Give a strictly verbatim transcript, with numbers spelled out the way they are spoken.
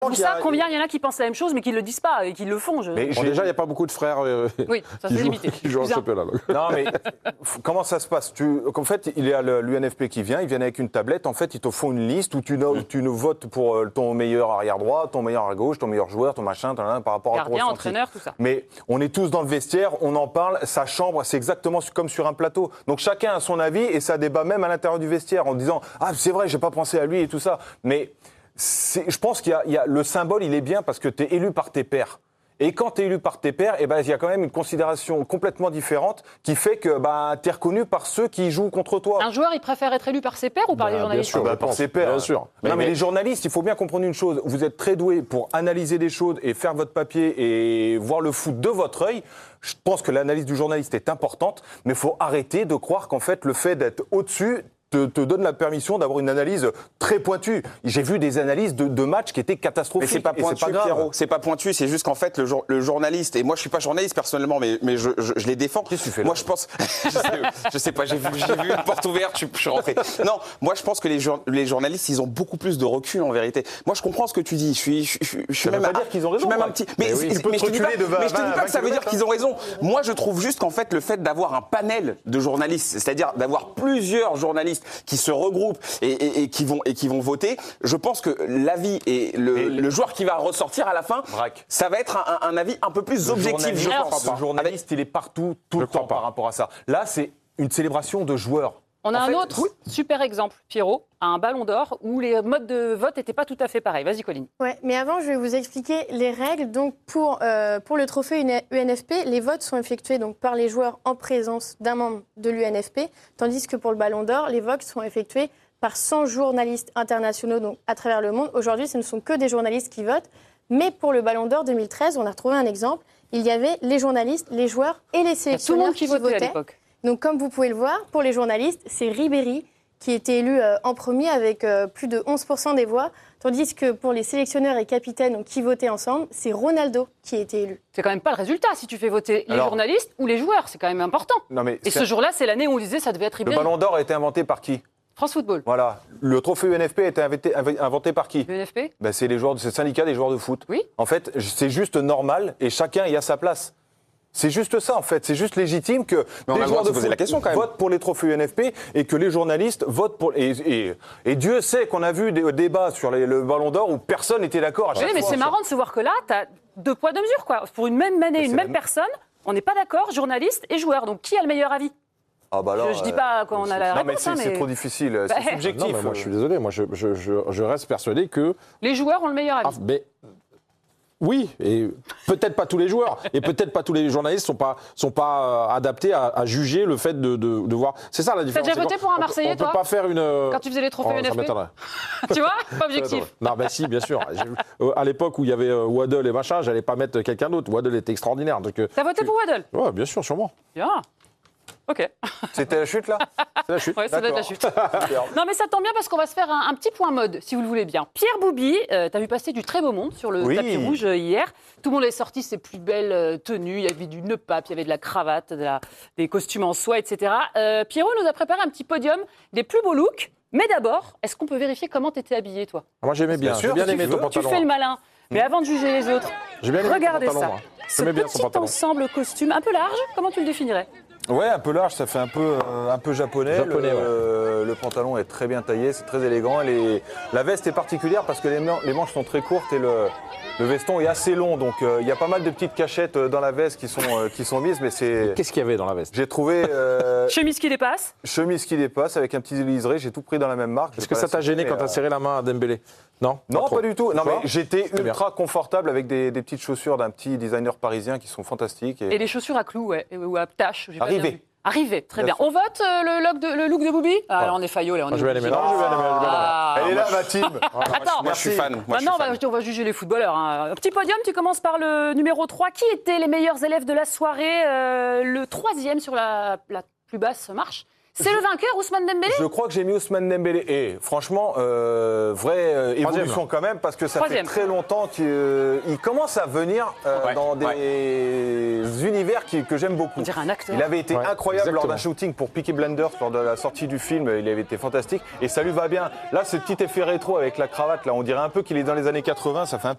Ou ça, combien il y en a qui pensent la même chose mais qui ne le disent pas et qui le font je... Mais bon, déjà, il n'y a pas beaucoup de frères euh, oui, ça, qui, jouent, limité. qui jouent en championnat. Non, mais comment ça se passe tu, En fait, il y a l'U N F P qui vient, ils viennent avec une tablette. En fait, ils te font une liste où tu, mmh. tu nous votes pour ton meilleur arrière-droit, ton meilleur à gauche, ton meilleur joueur, ton machin, ton, par rapport Gardien, à ton entraîneur, tout ça. Mais on est tous dans le vestiaire, on en parle, sa chambre, c'est exactement comme sur un plateau. Donc chacun a son avis et ça débat même à l'intérieur du vestiaire en disant « Ah, c'est vrai, j'ai pas pensé à lui et tout ça. » Mais je pense qu'il y a, il y a le symbole, il est bien parce que tu es élu par tes pairs. Et quand tu es élu par tes pairs, eh ben, il y a quand même une considération complètement différente qui fait que bah, tu es reconnu par ceux qui jouent contre toi. Un joueur, il préfère être élu par ses pairs ou par bah, les journalistes? Bien sûr, bah, par ses pairs. Bien sûr. Mais, non, mais, mais les journalistes, il faut bien comprendre une chose. Vous êtes très doués pour analyser des choses et faire votre papier et voir le foot de votre œil. Je pense que l'analyse du journaliste est importante, mais il faut arrêter de croire qu'en fait, le fait d'être au-dessus Te, te donne la permission d'avoir une analyse très pointue. J'ai vu des analyses de, de matchs qui étaient catastrophiques. Mais c'est pas pointu, Pierrot. C'est pas pointu, c'est juste qu'en fait, le, le journaliste, et moi je suis pas journaliste personnellement, mais, mais je, je, je les défends. Qu'est-ce que tu fais là? Moi je pense, je, sais, je sais pas, j'ai vu, j'ai vu une porte ouverte, je, je suis rentré. Non, moi je pense que les, les journalistes, ils ont beaucoup plus de recul en vérité. Moi je comprends ce que tu dis. Je suis, je, je, je suis ça même. veut pas dire qu'ils ont raison. Je suis même un petit. Mais, mais, oui, mais je te dis pas, mais je te dis pas que ça veut dire qu'ils ont raison. Moi je trouve juste qu'en fait, le fait d'avoir un panel de journalistes, c'est-à-dire d'avoir plusieurs journalistes qui se regroupent Et, et, et, qui vont, et qui vont voter, je pense que l'avis et le, et le joueur qui va ressortir à la fin, Braque. ça va être un, un avis un peu plus le objectif, je pense. Le journaliste, Avec... il est partout, tout je le temps pas. par rapport à ça. Là, c'est une célébration de joueurs. On a en un fait, autre oui. super exemple, Pierrot, à un ballon d'or où les modes de vote n'étaient pas tout à fait pareils. Vas-y, Colline. Ouais, mais avant, je vais vous expliquer les règles. Donc, pour, euh, pour le trophée U N F P, les votes sont effectués donc, par les joueurs en présence d'un membre de l'U N F P, tandis que pour le ballon d'or, les votes sont effectués par cent journalistes internationaux donc, à travers le monde. Aujourd'hui, ce ne sont que des journalistes qui votent. Mais pour le Ballon d'Or deux mille treize, on a retrouvé un exemple. Il y avait les journalistes, les joueurs et les sélectionneurs qui, qui votait votaient. À l'époque. Donc, comme vous pouvez le voir, pour les journalistes, c'est Ribéry qui était élu euh, en premier avec euh, plus de onze pour cent des voix. Tandis que pour les sélectionneurs et capitaines donc, qui votaient ensemble, c'est Ronaldo qui a été élu. C'est quand même pas le résultat si tu fais voter les Alors, journalistes ou les joueurs. C'est quand même important. Non mais et ce jour-là, c'est l'année où on disait que ça devait être Ribéry. Le Ballon d'Or a été inventé par qui ? France Football. Voilà. Le trophée U N F P a été inventé, inventé par qui? U N F P ben, c'est les joueurs, c'est le syndicat des joueurs de foot. Oui. En fait, c'est juste normal et chacun y a sa place. C'est juste ça, en fait. C'est juste légitime que Mais on les a joueurs de de poser foot la question, quand même. votent pour les trophées U N F P et que les journalistes votent pour... Et, et, et Dieu sait qu'on a vu des débats sur les, le Ballon d'Or où personne n'était d'accord à chaque oui, mais fois. c'est marrant de se voir que là, tu as deux poids, deux mesures, quoi. Pour une même année, une même même... personne, on n'est pas d'accord, journaliste et joueur. Donc, qui a le meilleur avis? Ah bah là, je ne dis pas qu'on a la non, réponse. Non, mais c'est mais... trop difficile, c'est bah, subjectif. Non, mais moi, je suis désolé, moi, je, je, je, je reste persuadé que... Les joueurs ont le meilleur avis. Ah, mais... Oui, et peut-être pas tous les joueurs, et peut-être pas tous les journalistes sont pas sont pas euh, adaptés à, à juger le fait de, de, de voir. C'est ça la différence. T'as déjà voté pour un Marseillais, on, on toi? peut pas faire une. Quand tu faisais les trophées oh, U N F P. Ça tu vois, pas objectif. Non, ben si, bien sûr. Euh, à l'époque où il y avait euh, Waddle et machin, j'allais pas mettre quelqu'un d'autre. Waddle était extraordinaire. Donc. Euh, T'as voté tu... pour Waddle? Ouais, bien sûr, sûrement. Bien. Ok. C'était la chute, là? C'est la chute. Oui, ça doit être la chute. Non, mais ça tombe bien parce qu'on va se faire un, un petit point mode, si vous le voulez bien. Pierre Bouby, euh, tu as vu passer du très beau monde sur le oui. tapis rouge euh, hier. Tout le monde est sorti ses plus belles euh, tenues. Il y avait du nœud pape, il y avait de la cravate, de la, des costumes en soie, et cetera. Euh, Pierrot nous a préparé un petit podium des plus beaux looks. Mais d'abord, est-ce qu'on peut vérifier comment tu étais habillé, toi? Moi, j'aimais bien. J'ai bien aimé ton pantalon. Tu fais le malin. Mais avant de juger les autres, bien regardez pantalon, ça. moi. Ce bien petit ensemble costume un peu large, comment tu le définirais? Ouais, un peu large, ça fait un peu, euh, un peu japonais. japonais le, ouais. euh, le pantalon est très bien taillé, c'est très élégant. Les, la veste est particulière parce que les, les manches sont très courtes et le, le veston est assez long. Donc euh, il y a pas mal de petites cachettes dans la veste qui sont, euh, qui sont mises. Mais c'est. Qu'est-ce qu'il y avait dans la veste? J'ai trouvé. Euh, chemise qui dépasse. Chemise qui dépasse avec un petit liseré. J'ai tout pris dans la même marque. Est-ce que ça t'a gêné quand t'as serré la main à Dembélé? Non, non, pas, pas du tout. Non, mais j'étais ultra bien. confortable avec des, des petites chaussures d'un petit designer parisien qui sont fantastiques. Et, et les chaussures à clous, ouais, ou à taches. Arrivé. Arrivé, très bien. bien. On vote euh, le, look de, le look de Bouby? Ah, là, on est faillot, là. On ah, est je vais aller maintenant. Je vais aller ah, Elle est là, ma team. Attends, moi, je suis fan. Moi, Maintenant, je suis fan. On, va, on va juger les footballeurs. Hein. Petit podium, tu commences par le numéro trois. Qui étaient les meilleurs élèves de la soirée? euh, Le troisième sur la, la plus basse marche? C'est le vainqueur, Ousmane Dembélé? Je crois que j'ai mis Ousmane Dembélé. Et franchement, euh, vraie euh, Troisième. évolution quand même, parce que ça Troisième. fait très longtemps qu'il euh, il commence à venir euh, Ouais, dans des ouais. univers qui- que j'aime beaucoup. On dirait un acteur. Il avait été Ouais, incroyable lors exactement. d'un shooting pour Peaky Blinders, lors de la sortie du film. Il avait été fantastique. Et ça lui va bien. Là, ce petit effet rétro avec la cravate, là, on dirait un peu qu'il est dans les années quatre-vingts. Ça fait un peu